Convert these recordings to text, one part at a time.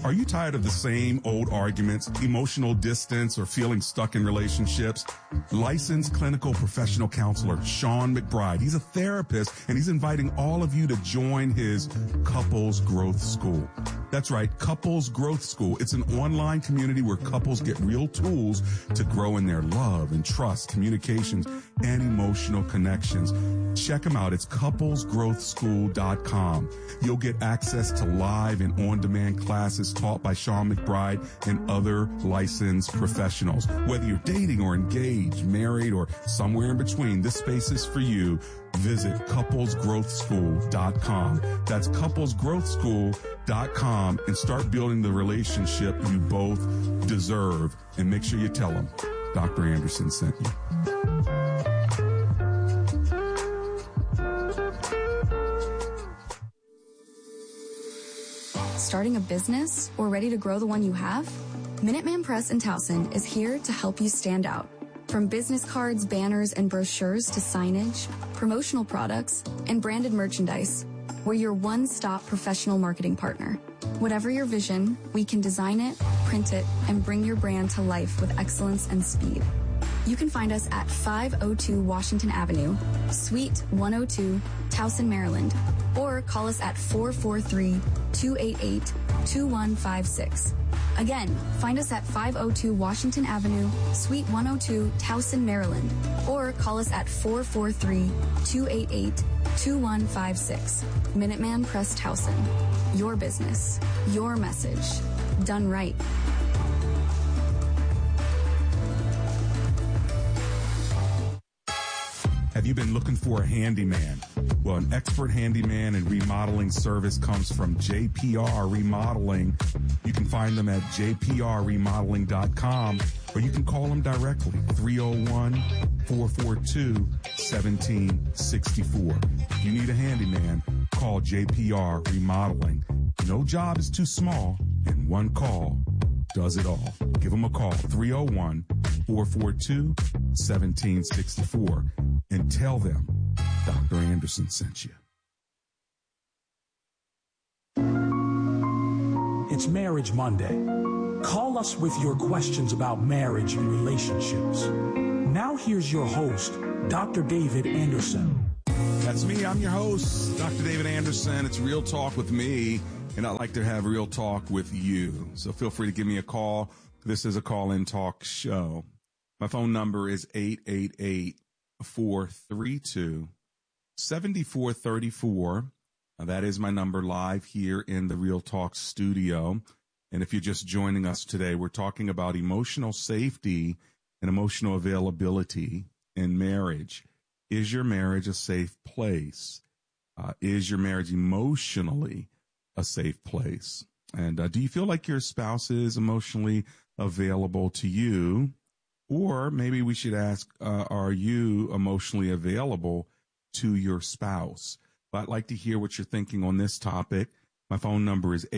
Are you tired of the same old arguments, emotional distance, or feeling stuck in relationships? Licensed clinical professional counselor Sean McBride, he's a therapist, and he's inviting all of you to join his Couples Growth School. That's right, Couples Growth School. It's an online community where couples get real tools to grow in their love and trust, communications, and emotional connections. Check them out. It's couplesgrowthschool.com. You'll get access to live and on-demand classes taught by Sean McBride and other licensed professionals. Whether you're dating or engaged, married, or somewhere in between, this space is for you. Visit couplesgrowthschool.com. That's couplesgrowthschool.com and start building the relationship you both deserve. And make sure you tell them Dr. Anderson sent you. Starting a business or ready to grow the one you have? Minuteman Press in Towson is here to help you stand out. From business cards, banners, and brochures to signage, promotional products, and branded merchandise, we're your one-stop professional marketing partner. Whatever your vision, we can design it, print it, and bring your brand to life with excellence and speed. You can find us at 502 Washington Avenue, Suite 102, Towson, Maryland, or call us at 443-288-2156. Again, find us at 502 Washington Avenue, Suite 102, Towson, Maryland, or call us at 443-288-2156. Minuteman Press Towson. Your business, your message, done right. Have you been looking for a handyman? Well, an expert handyman and remodeling service comes from JPR Remodeling. You can find them at jprremodeling.com, or you can call them directly, 301-442-1764. If you need a handyman, call JPR Remodeling. No job is too small, and one call does it all. Give them a call, 301-442-1764, and tell them Dr. Anderson sent you. It's Marriage Monday. Call us with your questions about marriage and relationships. Now here's your host, Dr. David Anderson. That's me. I'm your host, Dr. David Anderson. It's Real Talk with me, and I'd like to have Real Talk with you. So feel free to give me a call. This is a call-in talk show. My phone number is 888-432-7434. That is my number live here in the Real Talk studio. And if you're just joining us today, we're talking about emotional safety and emotional availability in marriage. Is your marriage a safe place? Is your marriage emotionally a safe place? And do you feel like your spouse is emotionally available to you? Or maybe we should ask, are you emotionally available to your spouse? But I'd like to hear what you're thinking on this topic. My phone number is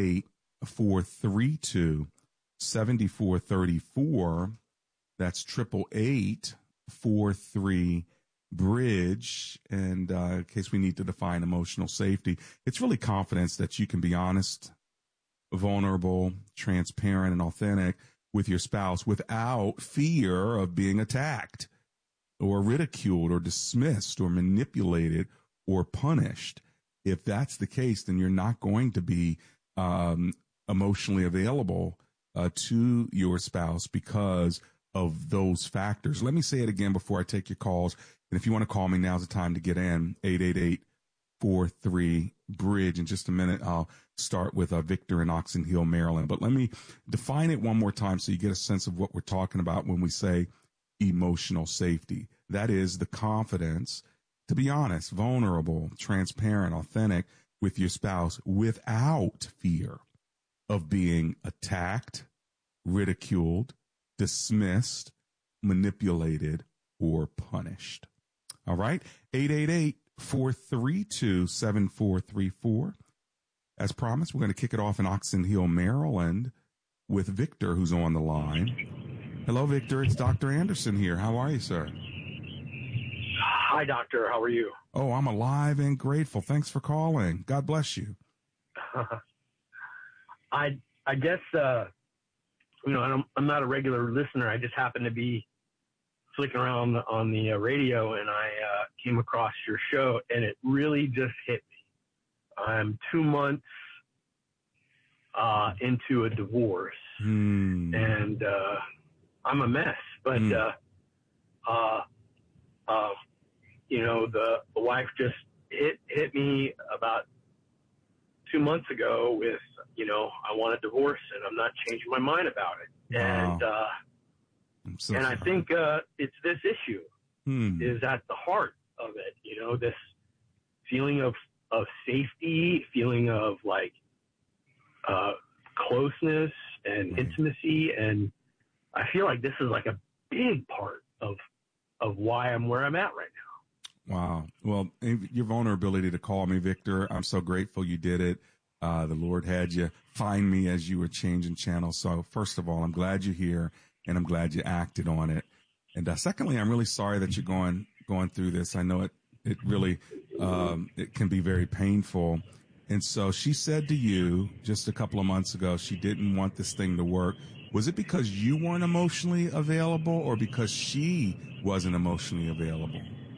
888-432-7434. That's 888-43-BRIDGE. And in case we need to define emotional safety, it's really confidence that you can be honest, vulnerable, transparent, and authentic with your spouse without fear of being attacked or ridiculed or dismissed or manipulated or punished. If that's the case, then you're not going to be emotionally available to your spouse because of those factors. Let me say it again before I take your calls. And if you want to call me, now's the time to get in, 888-43-BRIDGE. In just a minute, I'll start with Victor in Oxon Hill, Maryland. But let me define it one more time so you get a sense of what we're talking about when we say emotional safety. That is the confidence to be honest, vulnerable, transparent, authentic with your spouse without fear of being attacked, ridiculed, dismissed, manipulated, or punished. All right? 888-432-7434. As promised, we're going to kick it off in Oxon Hill, Maryland with Victor, who's on the line. Hello, Victor. It's Dr. Anderson here. How are you, sir? Hi, doctor. How are you? Oh, I'm alive and grateful. Thanks for calling. God bless you. I I guess, I'm not a regular listener. I just happened to be flicking around on the radio, and I came across your show, and it really just hit me. I'm 2 months into a divorce, and I'm a mess. But the wife just hit me about 2 months ago with, I want a divorce, and I'm not changing my mind about it. Wow. And I think it's this issue is at the heart of it. This feeling of safety, feeling of like closeness and intimacy, and I feel like this is like a big part of why I'm where I'm at right now. Wow. Well, your vulnerability to call me, Victor, I'm so grateful you did it. The Lord had you find me as you were changing channels. So first of all, I'm glad you're here, and I'm glad you acted on it. And secondly, I'm really sorry that you're going through this. I know it really it can be very painful. And so she said to you just a couple of months ago she didn't want this thing to work. Was it because you weren't emotionally available, or because she wasn't emotionally available?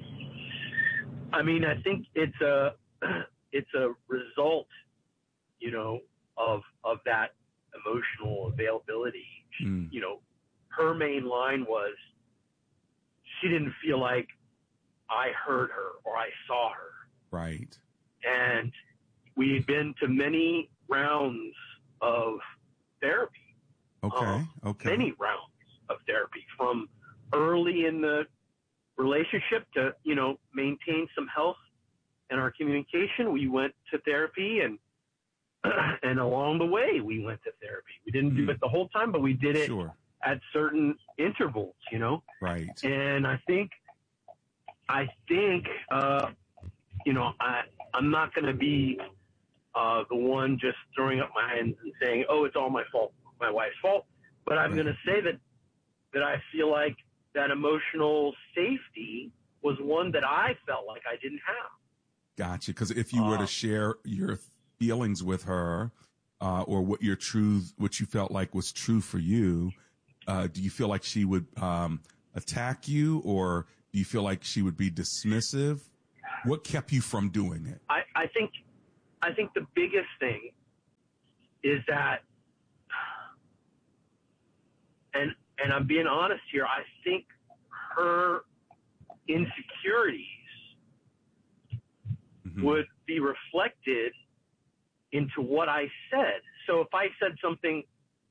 I mean, I think it's a result, of that emotional availability. Her main line was she didn't feel like I heard her or I saw her. Right. And we had been to many rounds of therapy. Okay. Many rounds of therapy, from early in the relationship to, maintain some health in our communication. We went to therapy, and along the way we went to therapy. We didn't do it the whole time, but we did it at certain intervals, Right. And I think, I'm not going to be the one just throwing up my hands and saying, oh, it's all my fault, my wife's fault. But I'm going to say that I feel like that emotional safety was one that I felt like I didn't have. Gotcha. Because if you were to share your feelings with her, or what you felt like was true for you, do you feel like she would attack you, or do you feel like she would be dismissive? What kept you from doing it? I think the biggest thing is that, and I'm being honest here, I think her insecurities would be reflected into what I said. So if I said something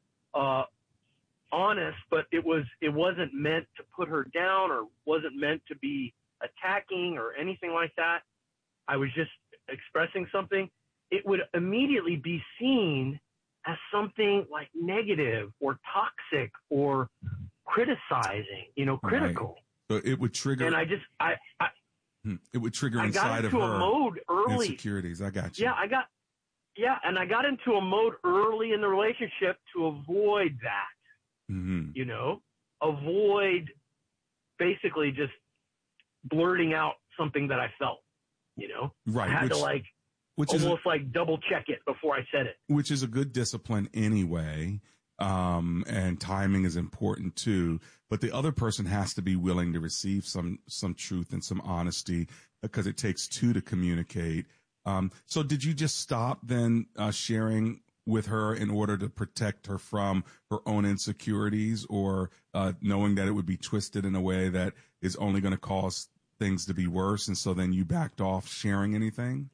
honest, but it wasn't meant to put her down, or wasn't meant to be attacking or anything like that, I was just expressing something, it would immediately be seen as something like negative or toxic or criticizing, critical. Right. So it would trigger. And it would trigger inside of her a mode early. Insecurities. I got you. And I got into a mode early in the relationship to avoid that. Avoid basically just blurting out something that I felt. Right. I had to almost double check it before I said it. Which is a good discipline anyway. And timing is important too. But the other person has to be willing to receive some truth and some honesty, because it takes two to communicate. So did you just stop then sharing with her in order to protect her from her own insecurities, or knowing that it would be twisted in a way that is only going to cause things to be worse, and so then you backed off sharing anything?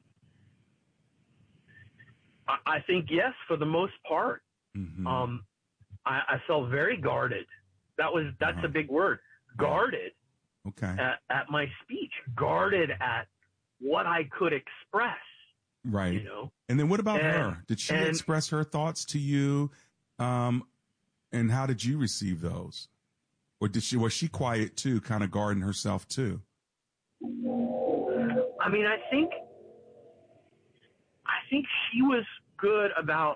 I think yes, for the most part. I felt very guarded. That's a big word. Guarded. Okay. At my speech, guarded at what I could express. Right. And then what about her? Did she express her thoughts to you? And how did you receive those? Or was she quiet too, kind of guarding herself too? I mean, I think she was good about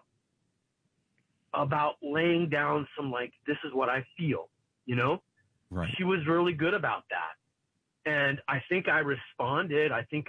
laying down some, this is what I feel, Right. She was really good about that. And I think I responded. I think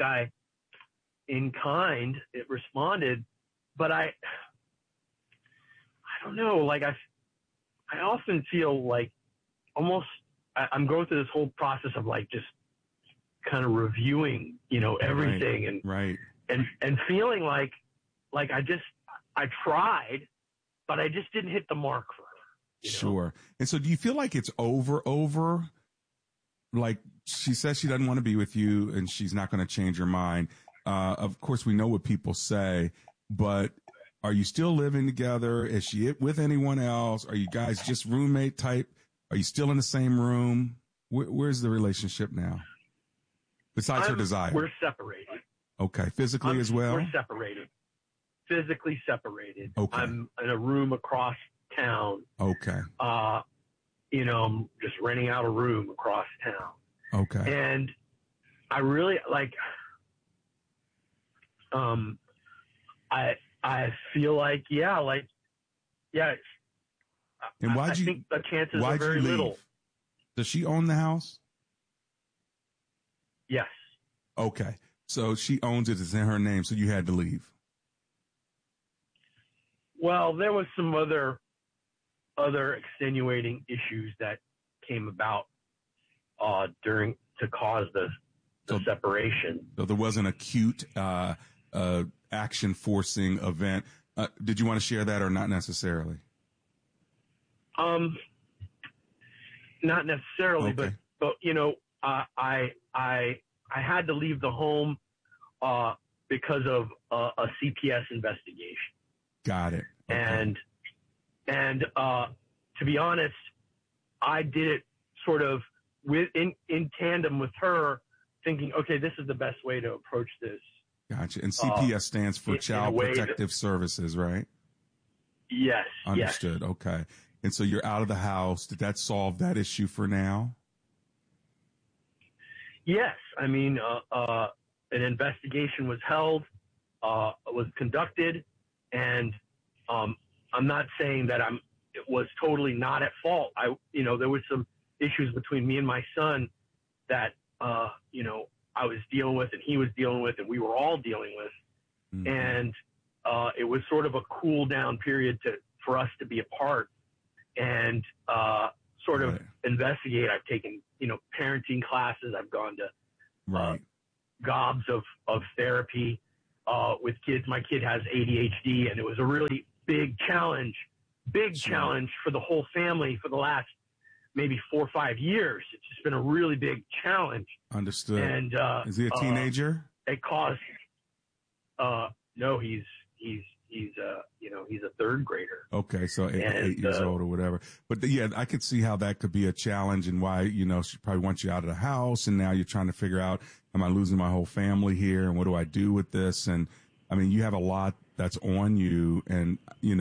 in kind, it responded, but I don't know. Like I often feel like almost I'm going through this whole process of like just kind of reviewing, everything and feeling like I tried, but I just didn't hit the mark for her. Sure. And so do you feel like it's over? Like she says she doesn't want to be with you and she's not going to change her mind. Of course, we know what people say, but are you still living together? Is she with anyone else? Are you guys just roommate type? Are you still in the same room? Where's the relationship now? Besides her desire. We're separated. Okay. Physically as well? We're separated. Physically separated. Okay. I'm in a room across town. Okay. I'm just renting out a room across town. Okay. And I really I feel like, and I think the chances are very little. Does she own the house? Yes. Okay. So she owns it. It's in her name. So you had to leave. Well, there was some other extenuating issues that came about to cause the separation. So there was an acute action forcing event. Did you want to share that or not necessarily? Not necessarily, okay. but I had to leave the home because of a CPS investigation. Got it. Okay. And to be honest, I did it sort of in tandem with her, thinking, okay, this is the best way to approach this. Gotcha. And CPS stands for Child Protective Services, right? Yes. Understood. Yes. Okay. And so you're out of the house. Did that solve that issue for now? Yes. I mean, an investigation was held, was conducted, and I'm not saying that it was totally not at fault. There was some issues between me and my son that, I was dealing with and he was dealing with and we were all dealing with. Mm-hmm. And it was sort of a cool down period for us to be apart and sort of investigate. I've taken, parenting classes. I've gone to gobs of therapy with kids. My kid has ADHD, and it was a really big challenge for the whole family for the last maybe 4 or 5 years. It's just been a really big challenge. Understood. And is he a teenager? It caused. No, he's a third grader. Okay, so eight years old or whatever. But I could see how that could be a challenge and why, she probably wants you out of the house and now you're trying to figure out, am I losing my whole family here and what do I do with this? And I mean, you have a lot that's on you and,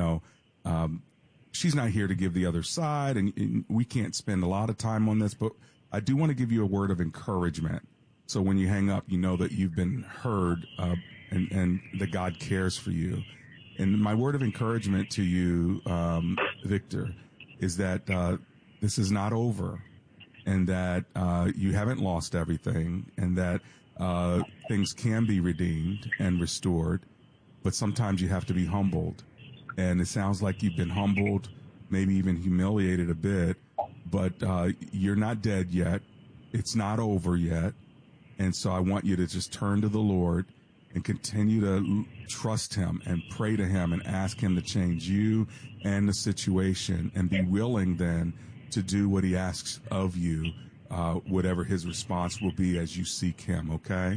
she's not here to give the other side and we can't spend a lot of time on this, but I do want to give you a word of encouragement. So when you hang up, you know that you've been heard, and that God cares for you. And my word of encouragement to you, Victor, is that this is not over and that you haven't lost everything and that things can be redeemed and restored, but sometimes you have to be humbled. And it sounds like you've been humbled, maybe even humiliated a bit, but you're not dead yet. It's not over yet. And so I want you to just turn to the Lord and continue to trust him and pray to him and ask him to change you and the situation and be willing then to do what he asks of you, whatever his response will be as you seek him, okay?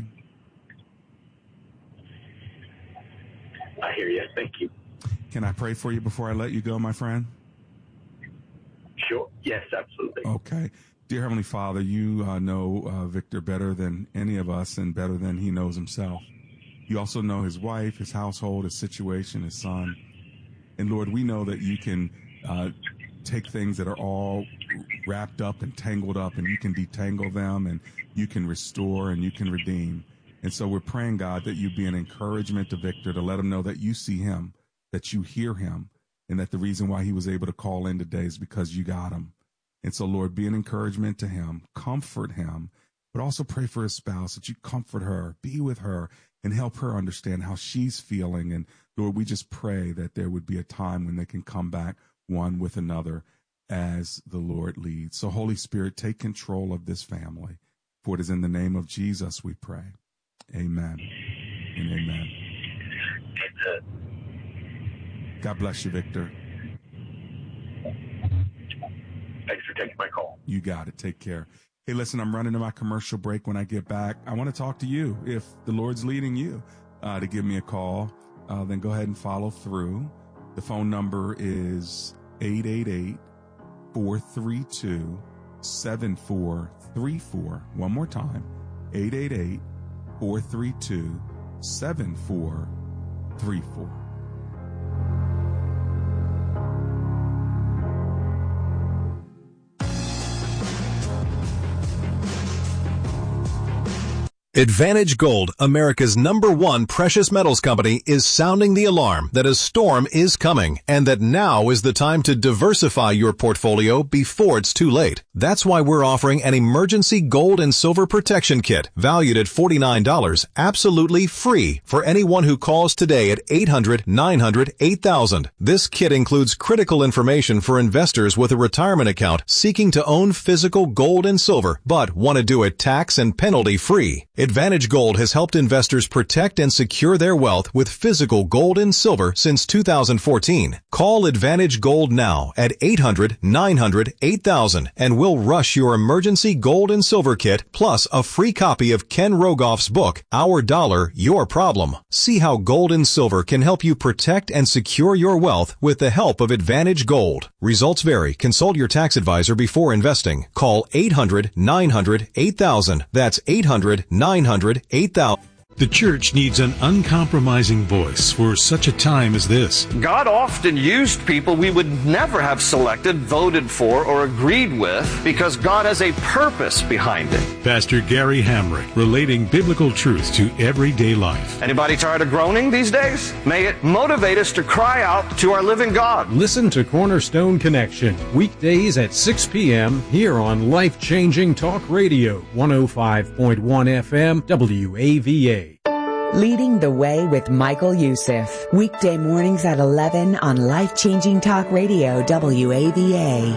I hear you. Thank you. Can I pray for you before I let you go, my friend? Sure. Yes, absolutely. Okay. Dear Heavenly Father, you know Victor better than any of us and better than he knows himself. You also know his wife, his household, his situation, his son. And Lord, we know that you can take things that are all wrapped up and tangled up and you can detangle them and you can restore and you can redeem. And so we're praying, God, that you be an encouragement to Victor, to let him know that you see him, that you hear him, and that the reason why he was able to call in today is because you got him. And so, Lord, be an encouragement to him, comfort him, but also pray for his spouse, that you comfort her, be with her, and help her understand how she's feeling. And Lord, we just pray that there would be a time when they can come back one with another as the Lord leads. So Holy Spirit, take control of this family. For it is in the name of Jesus we pray. Amen and amen. God bless you, Victor. Thanks for taking my call. You got it. Take care. Hey, listen, I'm running to my commercial break. When I get back, I want to talk to you. If the Lord's leading you to give me a call, then go ahead and follow through. The phone number is 888-432-7434. One more time, 888-432-7434. Advantage Gold, America's #1 precious metals company, is sounding the alarm that a storm is coming and that now is the time to diversify your portfolio before it's too late. That's why we're offering an emergency gold and silver protection kit valued at $49, absolutely free for anyone who calls today at 800-900-8000. This kit includes critical information for investors with a retirement account seeking to own physical gold and silver, but want to do it tax and penalty free. Advantage Gold has helped investors protect and secure their wealth with physical gold and silver since 2014. Call Advantage Gold now at 800-900-8000 and we'll rush your emergency gold and silver kit plus a free copy of Ken Rogoff's book, Our Dollar, Your Problem. See how gold and silver can help you protect and secure your wealth with the help of Advantage Gold. Results vary. Consult your tax advisor before investing. Call 800-900-8000. That's 800-900-8000. The church needs an uncompromising voice for such a time as this. God often used people we would never have selected, voted for, or agreed with because God has a purpose behind it. Pastor Gary Hamrick, relating biblical truth to everyday life. Anybody tired of groaning these days? May it motivate us to cry out to our living God. Listen to Cornerstone Connection, weekdays at 6 p.m. here on Life Changing Talk Radio, 105.1 FM, WAVA. Leading the Way with Michael Youssef. Weekday mornings at 11 on Life Changing Talk Radio, WAVA.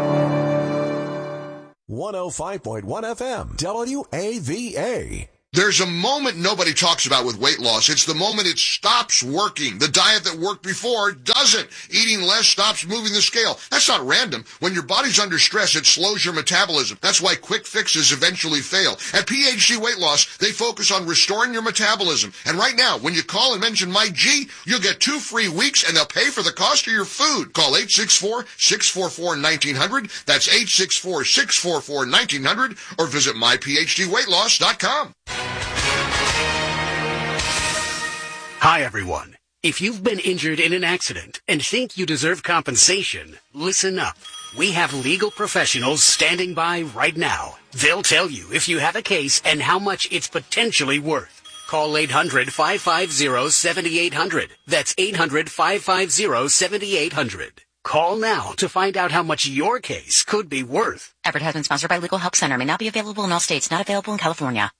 105.1 FM, WAVA. There's a moment nobody talks about with weight loss. It's the moment it stops working. The diet that worked before doesn't. Eating less stops moving the scale. That's not random. When your body's under stress, it slows your metabolism. That's why quick fixes eventually fail. At PhD Weight Loss, they focus on restoring your metabolism. And right now, when you call and mention Mike G, you'll get 2 free weeks and they'll pay for the cost of your food. Call 864-644-1900. That's 864-644-1900 or visit myphdweightloss.com. Hi, everyone. If you've been injured in an accident and think you deserve compensation, listen up. We have legal professionals standing by right now. They'll tell you if you have a case and how much it's potentially worth. Call 800-550-7800. That's 800-550-7800. Call now to find out how much your case could be worth. Advertisement sponsored by Legal Help Center. May not be available in all states. Not available in California.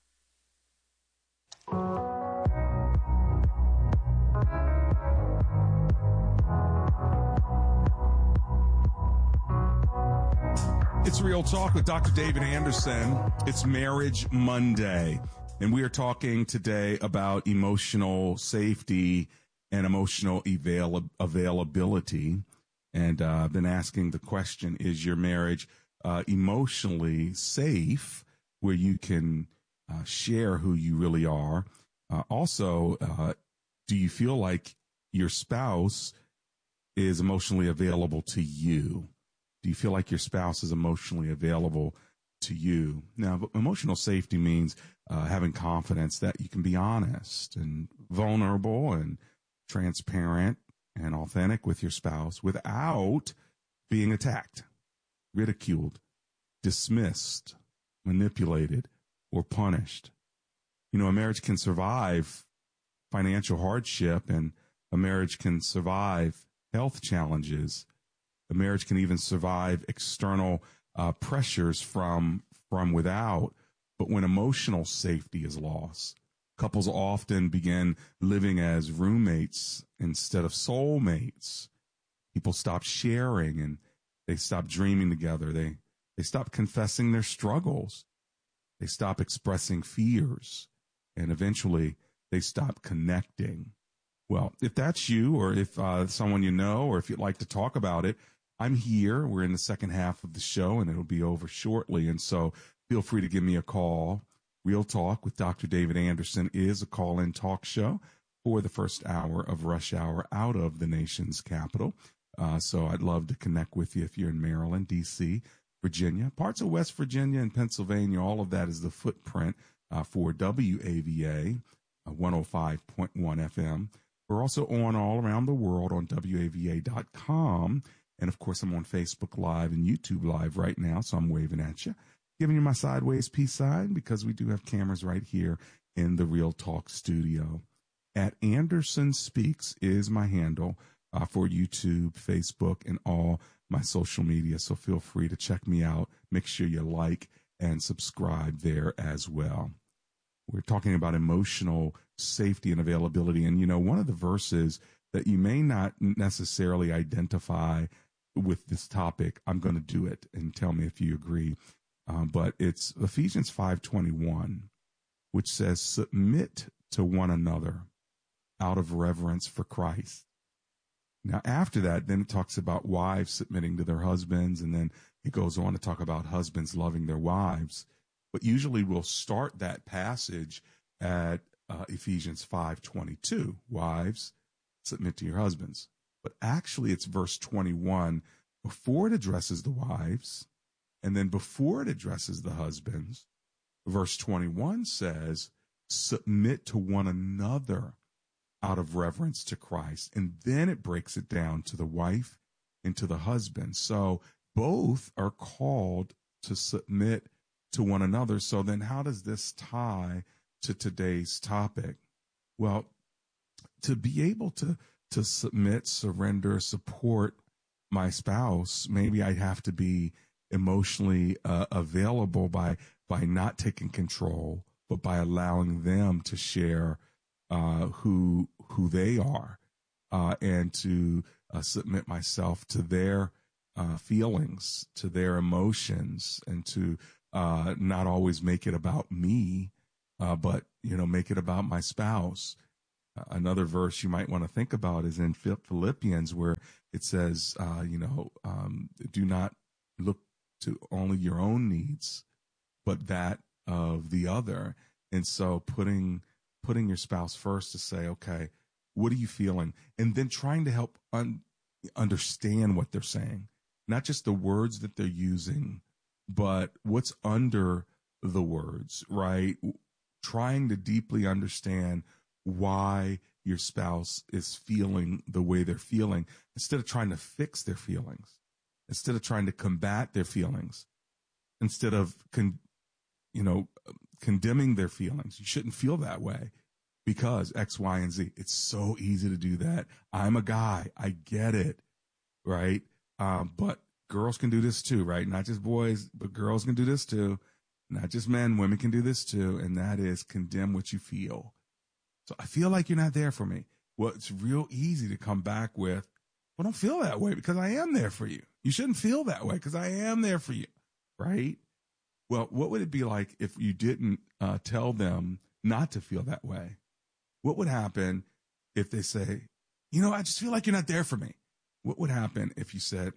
It's Real Talk with Dr. David Anderson. It's Marriage Monday, and we are talking today about emotional safety and emotional availability. And I've been asking the question, is your marriage emotionally safe where you can share who you really are? Also, do you feel like your spouse is emotionally available to you? Do you feel like your spouse is emotionally available to you? Now, emotional safety means having confidence that you can be honest and vulnerable and transparent and authentic with your spouse without being attacked, ridiculed, dismissed, manipulated, or punished. You know, a marriage can survive financial hardship, and a marriage can survive health challenges. A marriage can even survive external pressures from without. But when emotional safety is lost, Couples often begin living as roommates instead of soulmates. People stop sharing and they stop dreaming together. They stop confessing their struggles. They stop expressing fears. And eventually they stop connecting. Well, if that's you, or if someone you know, or if you'd like to talk about it, I'm here. We're in the second half of the show, and it'll be over shortly. And so feel free to give me a call. Real Talk with Dr. David Anderson is a call-in talk show for the first hour of rush hour out of the nation's capital. So I'd love to connect with you if you're in Maryland, D.C., Virginia, parts of West Virginia and Pennsylvania. All of that is the footprint for WAVA 105.1 FM. We're also on all around the world on WAVA.com. And, of course, I'm on Facebook Live and YouTube Live right now, so I'm waving at you, giving you my sideways peace sign because we do have cameras right here in the Real Talk studio. At Anderson Speaks is my handle for YouTube, Facebook, and all my social media. So feel free to check me out. Make sure you like and subscribe there as well. We're talking about emotional safety and availability. And, you know, one of the verses that you may not necessarily identify with this topic, I'm going to do it and tell me if you agree. But it's Ephesians 5:21, which says, submit to one another out of reverence for Christ. Now, after that, then it talks about wives submitting to their husbands, and then it goes on to talk about husbands loving their wives. But usually we'll start that passage at Ephesians 5:22, wives, submit to your husbands. But actually it's verse 21 before it addresses the wives, and then before it addresses the husbands, verse 21 says, submit to one another out of reverence to Christ. And then it breaks it down to the wife and to the husband. So both are called to submit to one another. So then how does this tie to today's topic? Well, to be able to submit, surrender, support my spouse, maybe I have to be emotionally available by not taking control, but by allowing them to share who they are, and to submit myself to their feelings, to their emotions, and to not always make it about me, but make it about my spouse. Another verse you might want to think about is in Philippians, where it says, do not look to only your own needs, but that of the other. And so putting your spouse first to say, okay, what are you feeling? And then trying to help understand what they're saying, not just the words that they're using, but what's under the words, right? Trying to deeply understand why your spouse is feeling the way they're feeling, instead of trying to fix their feelings, instead of trying to combat their feelings, instead of condemning their feelings. You shouldn't feel that way because X, Y, and Z. It's so easy to do that. I'm a guy. I get it, right? But girls can do this too, right? Not just boys, but girls can do this too. Not just men, women can do this too. And that is condemn what you feel. So I feel like you're not there for me. Well, it's real easy to come back with, well, don't feel that way because I am there for you. You shouldn't feel that way because I am there for you, right? Well, what would it be like if you didn't tell them not to feel that way? What would happen if they say, I just feel like you're not there for me? What would happen if you said,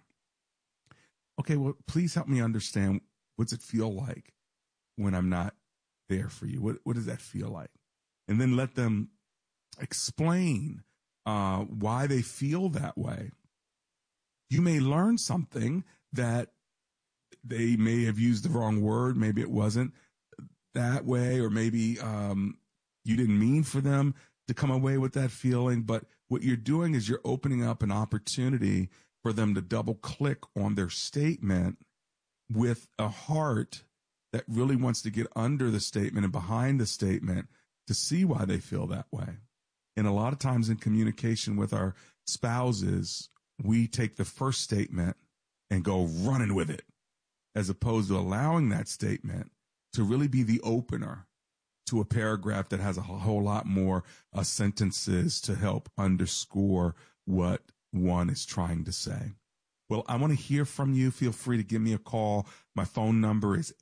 okay, well, please help me understand, what's it feel like when I'm not there for you? What does that feel like? And then let them explain why they feel that way. You may learn something that they may have used the wrong word. Maybe it wasn't that way, or maybe you didn't mean for them to come away with that feeling. But what you're doing is you're opening up an opportunity for them to double click on their statement with a heart that really wants to get under the statement and behind the statement to see why they feel that way. And a lot of times in communication with our spouses, we take the first statement and go running with it, as opposed to allowing that statement to really be the opener to a paragraph that has a whole lot more sentences to help underscore what one is trying to say. Well, I want to hear from you. Feel free to give me a call. My phone number is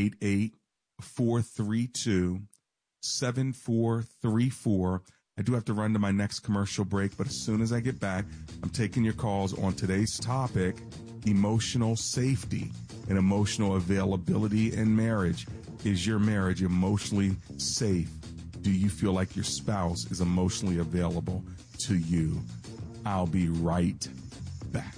888-432-7434. I do have to run to my next commercial break, but as soon as I get back, I'm taking your calls on today's topic, emotional safety and emotional availability in marriage. Is your marriage emotionally safe? Do you feel like your spouse is emotionally available to you? I'll be right